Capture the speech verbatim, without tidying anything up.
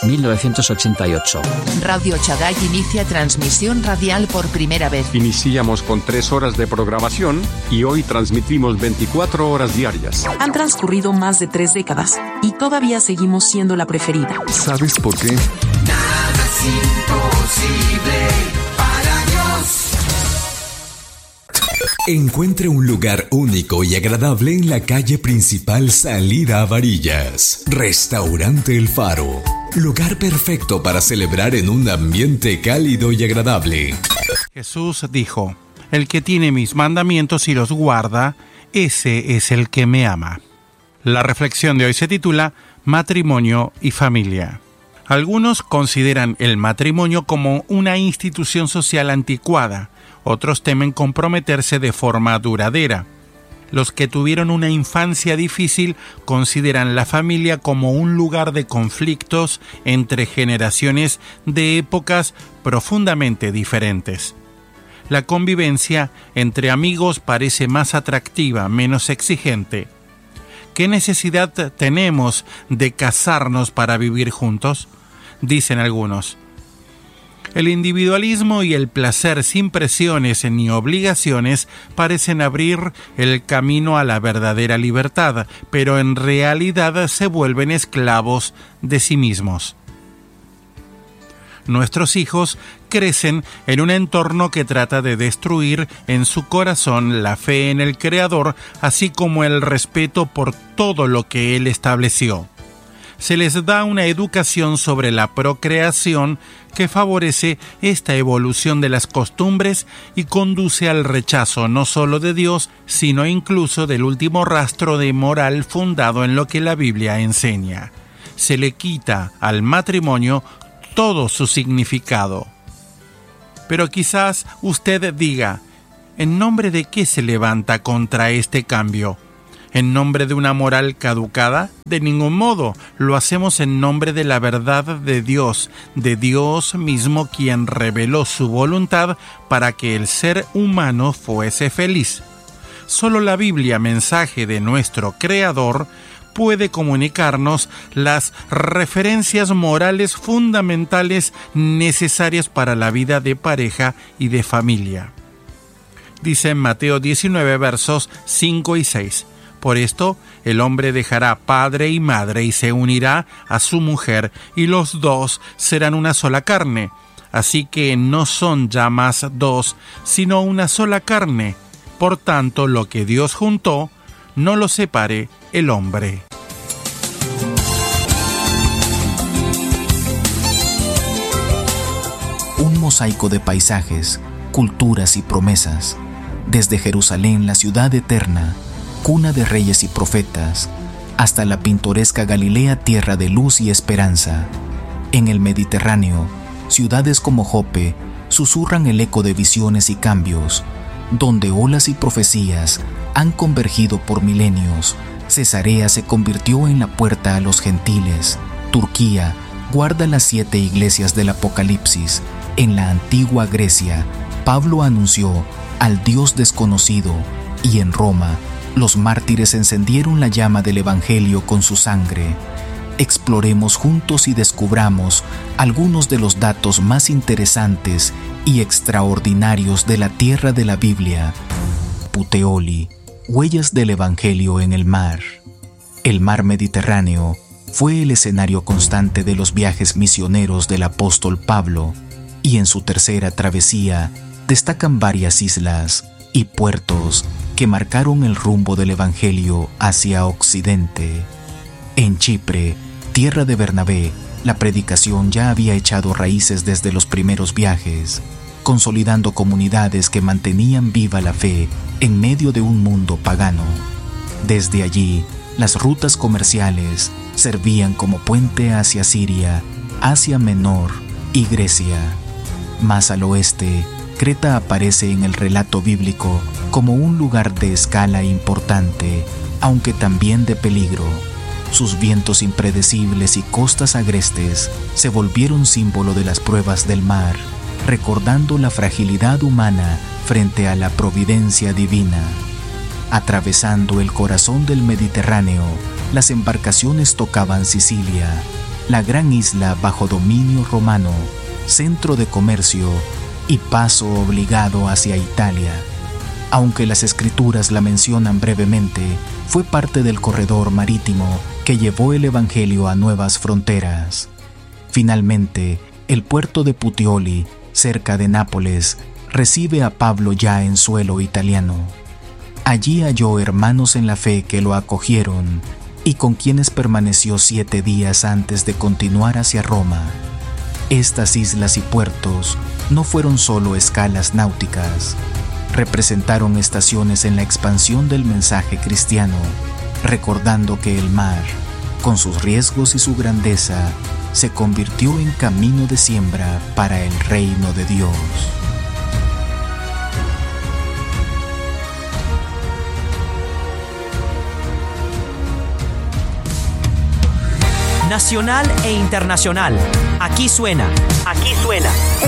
mil novecientos ochenta y ocho. Radio Chagai inicia transmisión radial por primera vez. Iniciamos con tres horas de programación y hoy transmitimos veinticuatro horas diarias. Han transcurrido más de tres décadas y todavía seguimos siendo la preferida. ¿Sabes por qué? Nada es imposible para Dios. Encuentre un lugar único y agradable en la calle principal salida a Varillas. Restaurante El Faro. Lugar perfecto para celebrar en un ambiente cálido y agradable. Jesús dijo: el que tiene mis mandamientos y los guarda, ese es el que me ama. La reflexión de hoy se titula Matrimonio y familia. Algunos consideran el matrimonio como una institución social anticuada. Otros temen comprometerse de forma duradera. Los que tuvieron una infancia difícil consideran la familia como un lugar de conflictos entre generaciones de épocas profundamente diferentes. La convivencia entre amigos parece más atractiva, menos exigente. ¿Qué necesidad tenemos de casarnos para vivir juntos?, dicen algunos. El individualismo y el placer sin presiones ni obligaciones parecen abrir el camino a la verdadera libertad, pero en realidad se vuelven esclavos de sí mismos. Nuestros hijos crecen en un entorno que trata de destruir en su corazón la fe en el Creador, así como el respeto por todo lo que Él estableció. Se les da una educación sobre la procreación que favorece esta evolución de las costumbres y conduce al rechazo no solo de Dios, sino incluso del último rastro de moral fundado en lo que la Biblia enseña. Se le quita al matrimonio todo su significado. Pero quizás usted diga: ¿en nombre de qué se levanta contra este cambio? ¿En nombre de una moral caducada? De ningún modo. Lo hacemos en nombre de la verdad de Dios, de Dios mismo, quien reveló su voluntad para que el ser humano fuese feliz. Solo la Biblia, mensaje de nuestro Creador, puede comunicarnos las referencias morales fundamentales necesarias para la vida de pareja y de familia. Dice en Mateo diecinueve, versos cinco y seis. Por esto, el hombre dejará padre y madre y se unirá a su mujer, y los dos serán una sola carne. Así que no son ya más dos, sino una sola carne. Por tanto, lo que Dios juntó, no lo separe el hombre. Un mosaico de paisajes, culturas y promesas. Desde Jerusalén, la ciudad eterna, cuna de reyes y profetas, hasta la pintoresca Galilea, tierra de luz y esperanza. En el Mediterráneo, ciudades como Jope susurran el eco de visiones y cambios, donde olas y profecías han convergido por milenios. Cesarea se convirtió en la puerta a los gentiles. Turquía guarda las siete iglesias del Apocalipsis. En la antigua Grecia, Pablo anunció al Dios desconocido, y en Roma, los mártires encendieron la llama del Evangelio con su sangre. Exploremos juntos y descubramos algunos de los datos más interesantes y extraordinarios de la tierra de la Biblia. Puteoli, huellas del Evangelio en el mar. El mar Mediterráneo fue el escenario constante de los viajes misioneros del apóstol Pablo, y en su tercera travesía destacan varias islas y puertos que marcaron el rumbo del Evangelio hacia Occidente. En Chipre, tierra de Bernabé, la predicación ya había echado raíces desde los primeros viajes, consolidando comunidades que mantenían viva la fe en medio de un mundo pagano. Desde allí, las rutas comerciales servían como puente hacia Siria, Asia Menor y Grecia. Más al oeste, Creta aparece en el relato bíblico como un lugar de escala importante, aunque también de peligro. Sus vientos impredecibles y costas agrestes se volvieron símbolo de las pruebas del mar, recordando la fragilidad humana frente a la providencia divina. Atravesando el corazón del Mediterráneo, las embarcaciones tocaban Sicilia. la gran isla bajo dominio romano, centro de comercio y paso obligado hacia Italia. Aunque las escrituras la mencionan brevemente, fue parte del corredor marítimo que llevó el Evangelio a nuevas fronteras. Finalmente, el puerto de Puteoli, cerca de Nápoles, recibe a Pablo ya en suelo italiano. Allí halló hermanos en la fe que lo acogieron y con quienes permaneció siete días antes de continuar hacia Roma. Estas islas y puertos no fueron solo escalas náuticas, representaron estaciones en la expansión del mensaje cristiano, recordando que el mar, con sus riesgos y su grandeza, se convirtió en camino de siembra para el reino de Dios. Nacional e internacional. Aquí suena. Aquí suena.